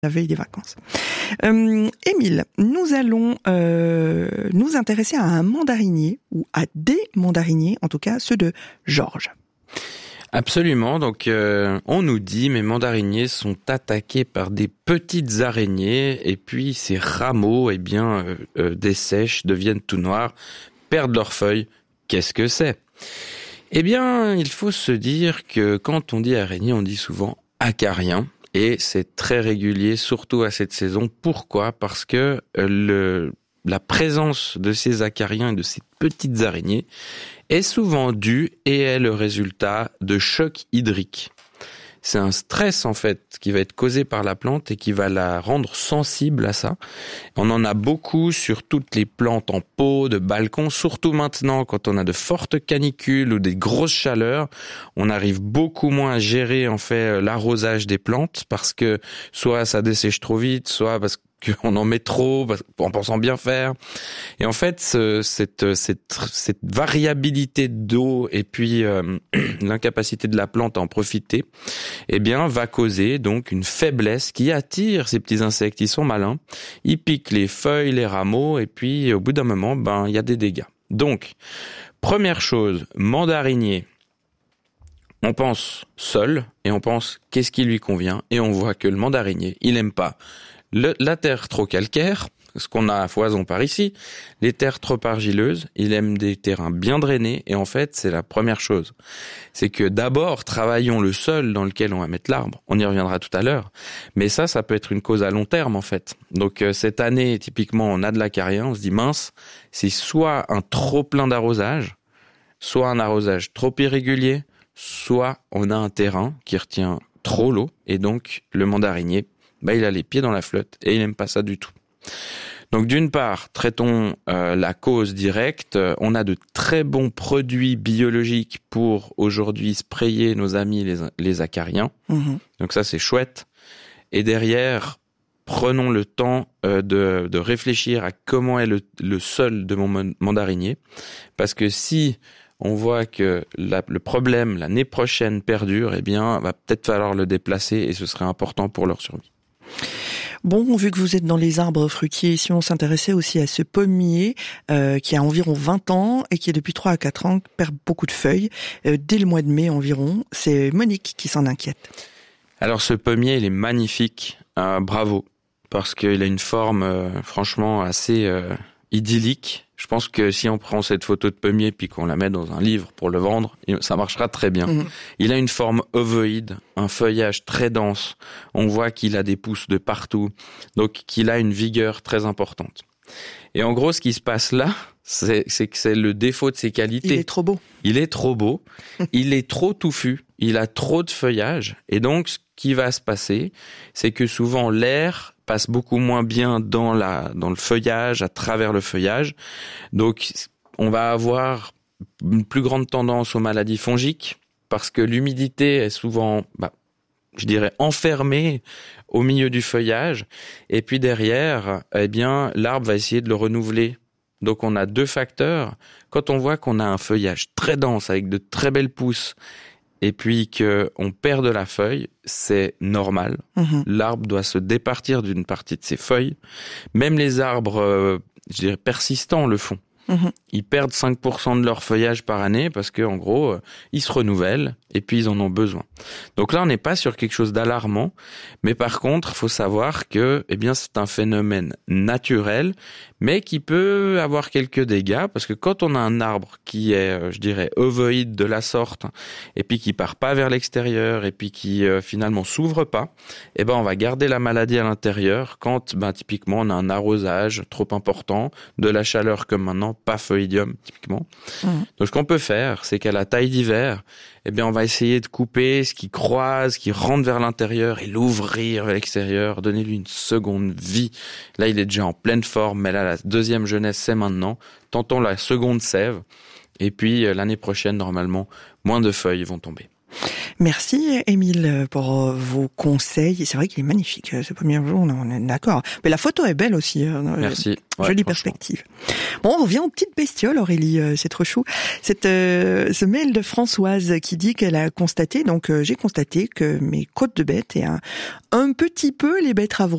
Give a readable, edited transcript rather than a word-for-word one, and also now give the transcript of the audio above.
la veille des vacances. Émile, nous allons nous intéresser à un mandarinier, ou à des mandariniers, en tout cas ceux de Georges. Absolument, donc on nous dit mes mandariniers sont attaqués par des petites araignées et puis ces rameaux dessèchent, deviennent tout noirs, perdent leurs feuilles. Qu'est-ce que c'est ? Eh bien, il faut se dire que quand on dit araignée, on dit souvent acarien. Et c'est très régulier, surtout à cette saison. Pourquoi ? Parce que la présence de ces acariens et de ces petites araignées est souvent due et est le résultat de chocs hydriques. C'est un stress en fait qui va être causé par la plante et qui va la rendre sensible à ça. On en a beaucoup sur toutes les plantes en pot, de balcon, surtout maintenant quand on a de fortes canicules ou des grosses chaleurs. On arrive beaucoup moins à gérer en fait l'arrosage des plantes parce que soit ça dessèche trop vite, soit parce qu'on en met trop en pensant bien faire. Et en fait, cette variabilité d'eau et puis l'incapacité de la plante à en profiter, eh bien, va causer donc une faiblesse qui attire ces petits insectes. Ils sont malins, ils piquent les feuilles, les rameaux, et puis au bout d'un moment, il y a des dégâts. Donc, première chose, mandarinier. On pense seul et on pense qu'est-ce qui lui convient, et on voit que le mandarinier, il aime pas la terre trop calcaire, ce qu'on a à foison par ici, les terres trop argileuses, il aime des terrains bien drainés, et en fait, c'est la première chose. C'est que d'abord, travaillons le sol dans lequel on va mettre l'arbre, on y reviendra tout à l'heure, mais ça peut être une cause à long terme en fait. Donc cette année, typiquement, on a de l'acarien, on se dit mince, c'est soit un trop plein d'arrosage, soit un arrosage trop irrégulier, soit on a un terrain qui retient trop l'eau, et donc le mandarinier, il a les pieds dans la flotte et il n'aime pas ça du tout. Donc d'une part, traitons la cause directe. On a de très bons produits biologiques pour aujourd'hui sprayer nos amis les acariens. Mmh. Donc ça, c'est chouette. Et derrière, prenons le temps de réfléchir à comment est le sol de mon mandarinier. Parce que si on voit que le problème l'année prochaine perdure, eh bien, va peut-être falloir le déplacer et ce serait important pour leur survie. Bon, vu que vous êtes dans les arbres fruitiers, si on s'intéressait aussi à ce pommier qui a environ 20 ans et qui depuis 3 à 4 ans perd beaucoup de feuilles, dès le mois de mai environ, c'est Monique qui s'en inquiète. Alors ce pommier, il est magnifique, bravo, parce qu'il a une forme franchement assez idyllique. Je pense que si on prend cette photo de pommier puis qu'on la met dans un livre pour le vendre, ça marchera très bien. Mmh. Il a une forme ovoïde, un feuillage très dense. On voit qu'il a des pousses de partout, donc qu'il a une vigueur très importante. Et en gros, ce qui se passe là, c'est que c'est le défaut de ses qualités. Il est trop beau. Il est trop beau, il est trop touffu, il a trop de feuillage. Et donc, ce qui va se passer, c'est que souvent l'air passe beaucoup moins bien dans le feuillage, à travers le feuillage. Donc, on va avoir une plus grande tendance aux maladies fongiques parce que l'humidité est souvent, je dirais, enfermée au milieu du feuillage. Et puis derrière, eh bien, l'arbre va essayer de le renouveler. Donc, on a 2 facteurs. Quand on voit qu'on a un feuillage très dense avec de très belles pousses et puis qu'on perd de la feuille, c'est normal. Mmh. L'arbre doit se départir d'une partie de ses feuilles. Même les arbres, je dirais, persistants le font. Mmh. Ils perdent 5% de leur feuillage par année parce que, en gros, ils se renouvellent et puis ils en ont besoin. Donc là, on n'est pas sur quelque chose d'alarmant, mais par contre, il faut savoir que, eh bien, c'est un phénomène naturel, mais qui peut avoir quelques dégâts parce que quand on a un arbre qui est, je dirais, ovoïde de la sorte et puis qui part pas vers l'extérieur et puis qui finalement s'ouvre pas, eh ben, on va garder la maladie à l'intérieur quand, typiquement, on a un arrosage trop important, de la chaleur comme maintenant, pas feuillidium typiquement. Mmh. Donc ce qu'on peut faire, c'est qu'à la taille d'hiver, eh bien on va essayer de couper ce qui croise, qui rentre vers l'intérieur et l'ouvrir vers l'extérieur, donner-lui une seconde vie. Là, il est déjà en pleine forme, mais là, la deuxième jeunesse, c'est maintenant. Tentons la seconde sève. Et puis, l'année prochaine, normalement, moins de feuilles vont tomber. Merci Émile pour vos conseils. C'est vrai qu'il est magnifique ce premier jour, on est d'accord. Mais la photo est belle aussi. Merci. Jolie perspective. Bon, on revient aux petites bestioles, Aurélie, c'est trop chou. Ce mail de Françoise qui dit qu'elle a constaté, donc j'ai constaté que mes côtes de bêtes et un petit peu les betteraves